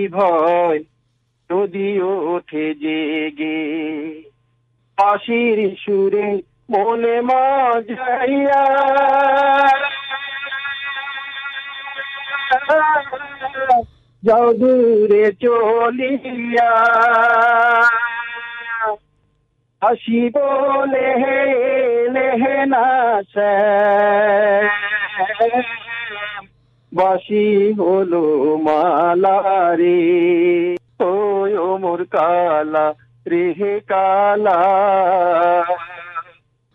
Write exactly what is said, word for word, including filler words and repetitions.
ভয় যদিও ওঠে জেগে, বাঁশির সুরে মনে মজাইয়া যাও দূরে চলিয়া, হাসি বলে লেহে না বাঁশি হলো মালারে, ও মোর কালা রেহে কালা।